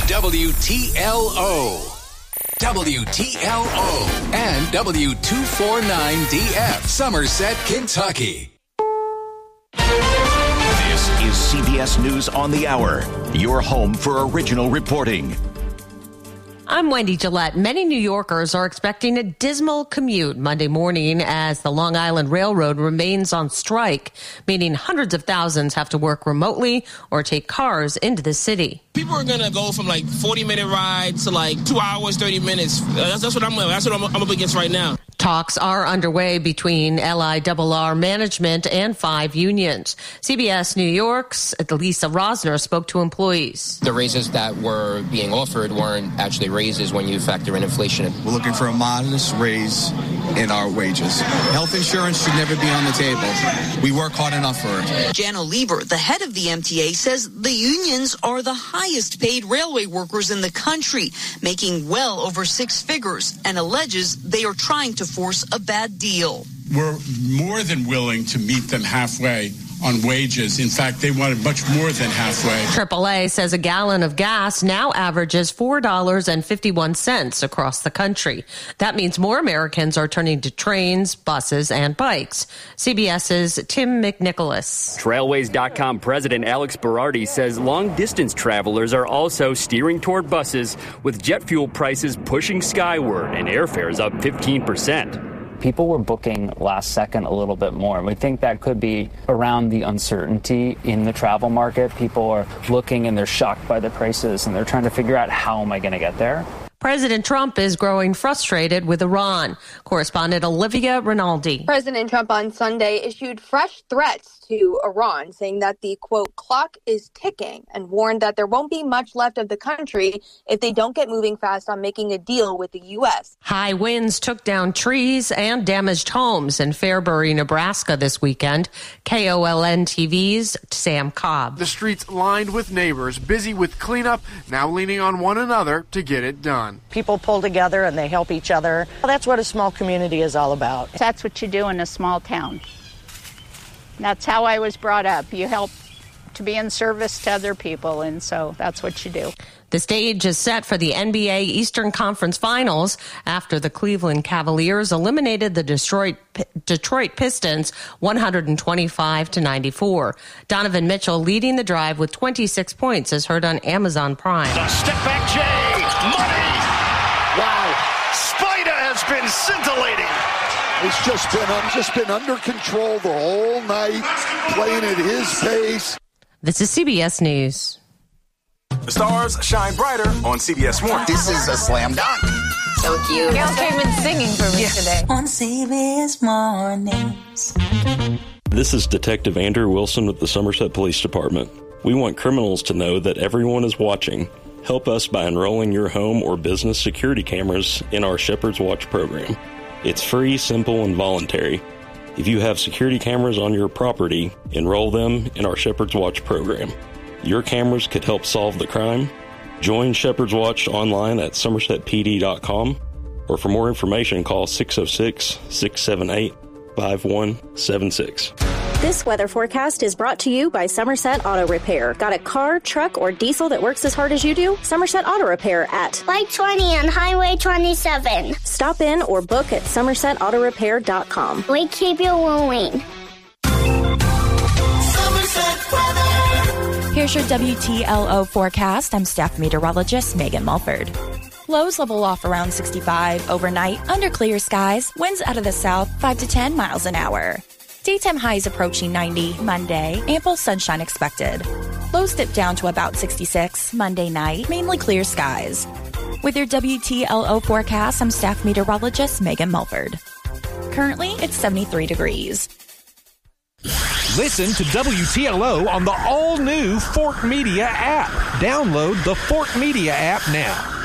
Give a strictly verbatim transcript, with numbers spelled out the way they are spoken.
W T L O. W T L O and W two forty-nine D F, Somerset, Kentucky. This is C B S News on the Hour, your home for original reporting. I'm Wendy Gillette. Many New Yorkers are expecting a dismal commute Monday morning as the Long Island Railroad remains on strike, meaning hundreds of thousands have to work remotely or take cars into the city. People are going to go from like forty minute ride to like two hours, thirty minutes. That's, that's what I'm that's what I'm, I'm up against right now. Talks are underway between L I R R management and five unions. C B S New York's Lisa Rosner spoke to employees. The raises that were being offered weren't actually raises when you factor in inflation. We're looking for a modest raise in our wages. Health insurance should never be on the table. We work hard enough for it. Jana Lieber, the head of the M T A, says the unions are the highest paid railway workers in the country, making well over six figures, and alleges they are trying to force a bad deal. We're more than willing to meet them halfway on wages. In fact, they wanted much more than halfway. triple A says a gallon of gas now averages four dollars and fifty-one cents across the country. That means more Americans are turning to trains, buses, and bikes. CBS's Tim McNicholas. Trailways dot com president Alex Berardi says long-distance travelers are also steering toward buses, with jet fuel prices pushing skyward and airfares up fifteen percent. People were booking last second a little bit more. We think that could be around the uncertainty in the travel market. People are looking and they're shocked by the prices and they're trying to figure out, how am I going to get there? President Trump is growing frustrated with Iran. Correspondent Olivia Rinaldi. President Trump on Sunday issued fresh threats to Iran, saying that the, quote, clock is ticking, and warned that there won't be much left of the country if they don't get moving fast on making a deal with the U S. High winds took down trees and damaged homes in Fairbury, Nebraska this weekend. K O L N T V's Sam Cobb. The streets lined with neighbors, busy with cleanup, now leaning on one another to get it done. People pull together and they help each other. Well, that's what a small community is all about. That's what you do in a small town. That's how I was brought up. You help to be in service to other people, and so that's what you do. The stage is set for the N B A Eastern Conference Finals after the Cleveland Cavaliers eliminated the Detroit Detroit Pistons one twenty-five to ninety-four. Donovan Mitchell leading the drive with twenty-six points, as heard on Amazon Prime. The step back Jay, money. Wow, Spida has been scintillating. He's just been um, just been under control the whole night, playing at his pace. This is C B S News. The stars shine brighter on C B S Morning. This is a slam dunk. So cute. Gail came in singing for me yeah. today. On C B S Mornings. This is Detective Andrew Wilson with the Somerset Police Department. We want criminals to know that everyone is watching. Help us by enrolling your home or business security cameras in our Shepherd's Watch program. It's free, simple, and voluntary. If you have security cameras on your property, enroll them in our Shepherd's Watch program. Your cameras could help solve the crime. Join Shepherd's Watch online at somerset p d dot com, or for more information, call six oh six, six seven eight, five one seven six. This weather forecast is brought to you by Somerset Auto Repair. Got a car, truck, or diesel that works as hard as you do? Somerset Auto Repair at Light twenty on Highway twenty-seven. Stop in or book at somerset auto repair dot com. We keep you moving. Somerset weather. Here's your W T L O forecast. I'm staff meteorologist Megan Mulford. Lows level off around sixty-five overnight under clear skies. Winds out of the south five to ten miles an hour. Daytime highs approaching ninety Monday. Ample sunshine expected. Lows dip down to about sixty-six Monday night. Mainly clear skies. With your W T L O forecast, I'm staff meteorologist Megan Mulford. Currently, it's seventy-three degrees. Listen to W T L O on the all-new Fork Media app. Download the Fork Media app now.